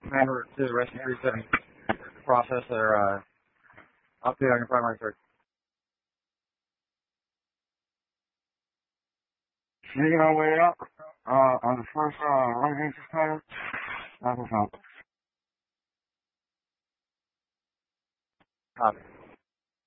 Commander to the Rescue 37 process their update on your primary search. Making our way up on the first right-hand side. That was out. Copy.